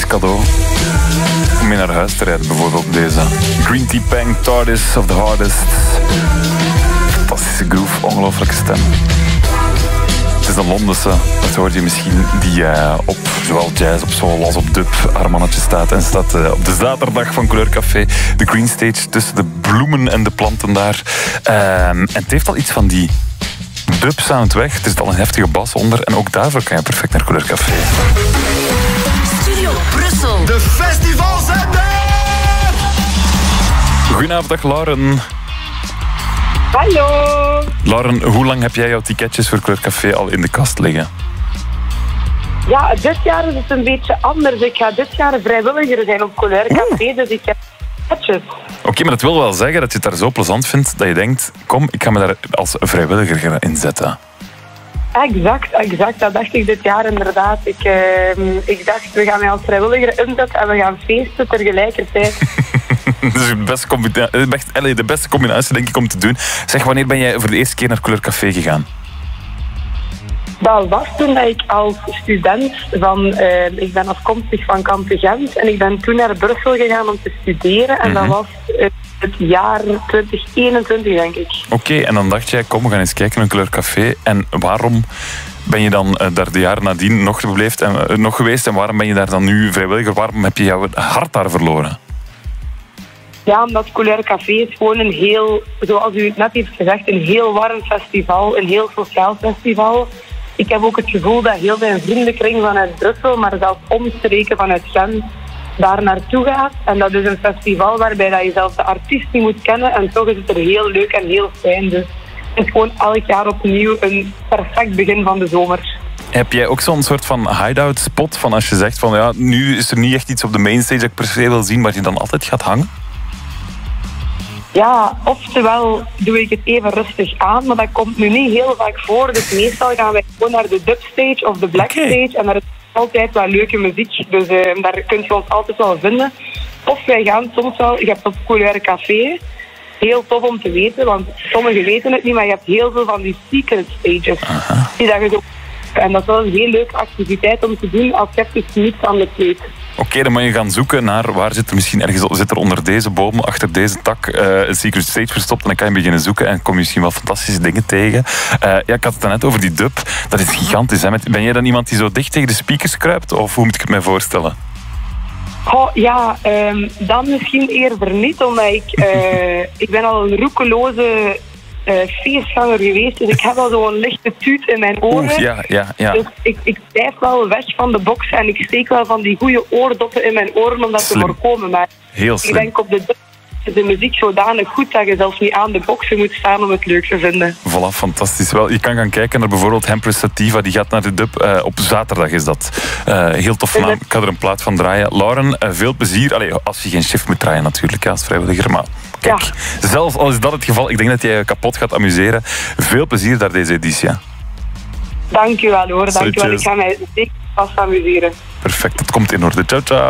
cadeau om mee naar huis te rijden, bijvoorbeeld deze. Green Tea Peng, TARDIS of the Hardest. Fantastische groove, ongelooflijke stem. Het is een Londense, dat hoort je misschien, die op zowel jazz, op soul als op dub haar mannetje staat. En staat op de zaterdag van Couleur Café, de Green Stage, tussen de bloemen en de planten daar. En het heeft al iets van die dub-sound weg. Er zit al een heftige bas onder. En ook daarvoor kan je perfect naar Couleur Café. Studio Brussel. De festivalzender! Goedenavond, dag Lauren. Hallo. Lauren, hoe lang heb jij jouw ticketjes voor Couleur Café al in de kast liggen? Ja, dit jaar is het een beetje anders. Ik ga dit jaar vrijwilliger zijn op Couleur Café, dus ik heb ticketjes. Oké, maar dat wil wel zeggen dat je het daar zo plezant vindt dat je denkt, kom, ik ga me daar als vrijwilliger gaan inzetten. Exact. Dat dacht ik dit jaar inderdaad. Ik dacht, we gaan mij als vrijwilliger inzetten en we gaan feesten tegelijkertijd. Dat is de beste combinatie, denk ik, om te doen. Zeg, wanneer ben jij voor de eerste keer naar Couleur Café gegaan? Dat was toen dat ik als student ik ben afkomstig van Kampen Gent en ik ben toen naar Brussel gegaan om te studeren en dat was het jaar 2021, denk ik. Oké, en dan dacht jij, kom, we gaan eens kijken naar Couleur Café. En waarom ben je dan daar de jaren nadien nog geweest en waarom ben je daar dan nu vrijwilliger? Waarom heb je jouw hart daar verloren? Ja, omdat Couleur Café is gewoon een heel, zoals u het net heeft gezegd, een heel warm festival, een heel sociaal festival. Ik heb ook het gevoel dat heel mijn vriendenkring vanuit Brussel, maar zelfs omstreken vanuit Gent, daar naartoe gaat. En dat is een festival waarbij dat je zelfs de artiest niet moet kennen en toch is het er heel leuk en heel fijn. Dus het is gewoon elk jaar opnieuw een perfect begin van de zomer. Heb jij ook zo'n soort van hideout spot van als je zegt van ja, nu is er niet echt iets op de mainstage dat ik per se wil zien, waar je dan altijd gaat hangen? Ja, oftewel doe ik het even rustig aan, maar dat komt nu niet heel vaak voor. Dus meestal gaan wij gewoon naar de dubstage of de blackstage en daar is altijd wel leuke muziek. Dus daar kun je ons altijd wel vinden. Of wij gaan soms wel, je hebt op Couleur Café, heel tof om te weten, want sommigen weten het niet, maar je hebt heel veel van die secret stages. Die dat je zo... En dat is wel een heel leuke activiteit om te doen als je even niets aan het weet. Oké, dan moet je gaan zoeken naar waar zit er misschien ergens zit er onder deze boom, achter deze tak, een secret stage verstopt. En dan kan je beginnen zoeken en kom je misschien wel fantastische dingen tegen. Ja, ik had het net over die dub. Dat is gigantisch. Hè? Ben jij dan iemand die zo dicht tegen de speakers kruipt? Of hoe moet ik het mij voorstellen? Oh, ja, dan misschien eerder niet, omdat ik ben al een roekeloze feestganger geweest, dus ik heb al zo'n lichte tuut in mijn oren. Ja. Dus ik blijf wel weg van de box en ik steek wel van die goede oordoppen in mijn oren om dat te voorkomen. Maar heel slim. Ik denk op de muziek zodanig goed dat je zelfs niet aan de boxen moet staan om het leuk te vinden. Voilà, fantastisch. Wel, je kan gaan kijken naar bijvoorbeeld Empress Sativa, die gaat naar de dub. Op zaterdag is dat. Heel tof naam. Ik ga er een plaat van draaien. Lauren, veel plezier. Allee, als je geen shift moet draaien natuurlijk, als vrijwilliger. Maar kijk, zelfs al is dat het geval, ik denk dat jij je kapot gaat amuseren. Veel plezier daar deze editie. Dank u wel hoor, dank u wel. Ik ga mij zeker vast amuseren. Perfect, dat komt in orde. Ciao, ciao.